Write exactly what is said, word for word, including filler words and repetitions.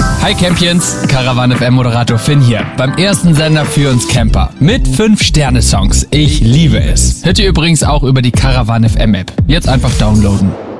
Hi Campions, Caravan F M Moderator Finn hier, beim ersten Sender für uns Camper. Mit fünf Sterne Songs, ich liebe es. Hört ihr übrigens auch über die Caravan F M App. Jetzt einfach downloaden.